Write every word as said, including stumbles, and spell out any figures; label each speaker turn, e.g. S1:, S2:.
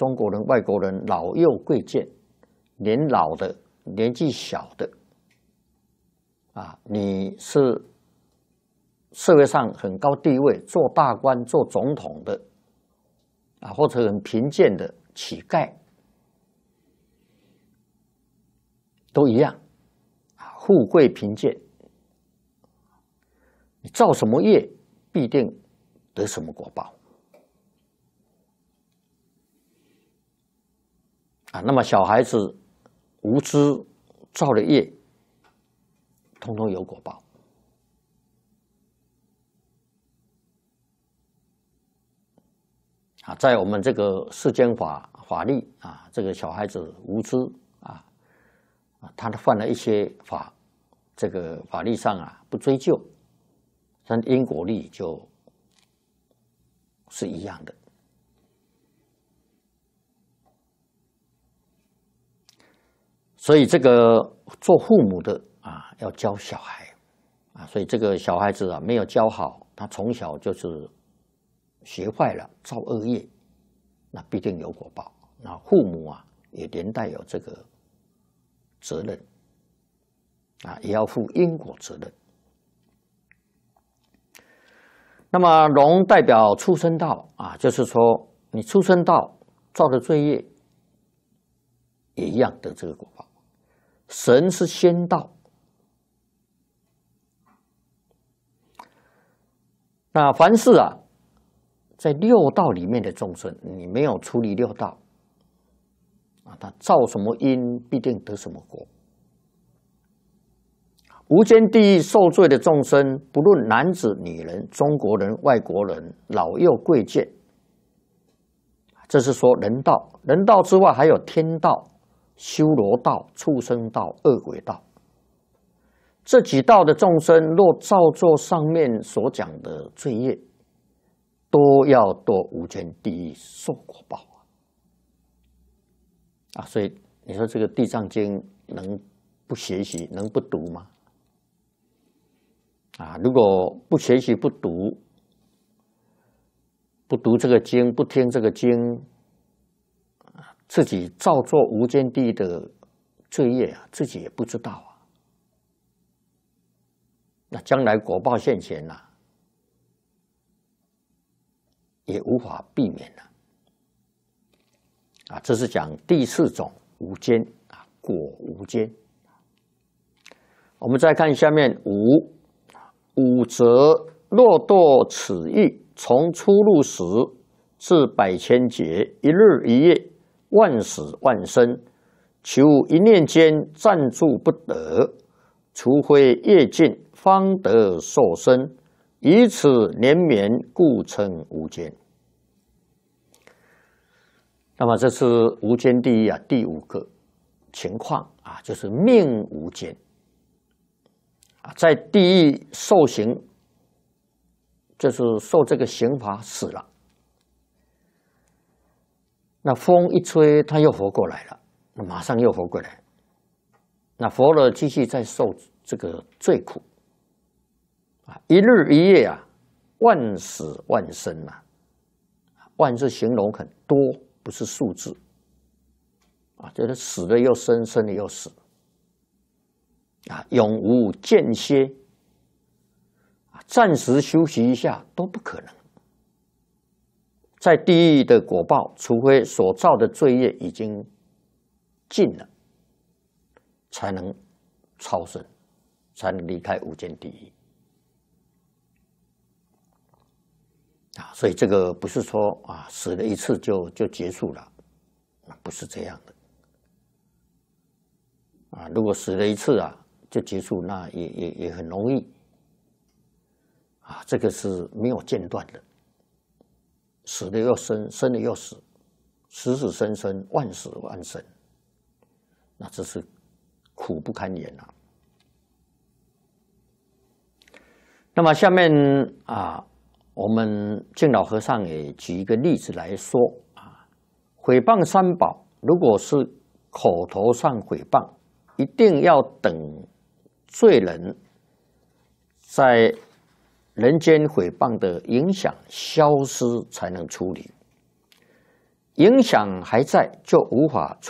S1: 中国人、外国人、老幼贵贱，年老的、年纪小的，啊，你是社会上很高地位，做大官、做总统的，啊，或者很贫贱的乞丐，都一样，啊，富贵贫贱，你造什么业，必定得什么果报。啊，那么小孩子无知造的业，通通有果报。啊，在我们这个世间法法律啊，这个小孩子无知啊，啊，他犯了一些法，这个法律上啊不追究，但因果律就是一样的。所以这个做父母的啊，要教小孩啊，所以这个小孩子啊没有教好，他从小就是学坏了，造恶业，那必定有果报。那父母啊也连带有这个责任啊，也要负因果责任。那么龙代表畜生道啊，就是说你畜生道造的罪业，也一样得这个果报。神是仙道，那凡是啊，在六道里面的众生，你没有处理六道啊，他造什么因，必定得什么果。无间地狱受罪的众生，不论男子、女人、中国人、外国人、老幼贵贱，这是说人道。人道之外，还有天道、修罗道、畜生道、恶鬼道。这几道的众生，若照作上面所讲的罪业，都要堕无间地狱受果报啊！所以你说这个《地藏经》能不学习，能不读吗？啊，如果不学习、不读、不读这个经、不听这个经，自己照做无间地狱的罪业啊，自己也不知道啊。那将来果报现前呐、啊，也无法避免了。啊，这是讲第四种无间啊，果无间。我们再看下面五。五则若堕此狱，从出入时至百千劫，一日一夜，万死万生，求一念间暂住不得，除非业尽，方得受生，以此连绵，故称无间。那么这是无间地狱啊，第五个情况啊，就是命无间。在地狱受刑，就是受这个刑罚死了，那风一吹，他又活过来了，那马上又活过来，那活了继续再受这个罪苦啊，一日一夜啊，万死万生啊，万字形容很多，不是数字啊，就是死了又生，生了又死。啊，永无间歇，暂时休息一下都不可能。在地狱的果报，除非所造的罪业已经尽了，才能超生，才能离开无间地狱。啊，所以这个不是说啊死了一次就就结束了，不是这样的。啊，如果死了一次啊。就结束，那也也也很容易啊！这个是没有间断的，死了又生，生了又死，死死生生，万死万生，那这是苦不堪言啊！那么下面啊，我们净老和尚也举一个例子来说啊，毁谤三宝，如果是口头上毁谤，一定要等罪人在人间毁谤的影响消失才能处理， 影响还在，就无法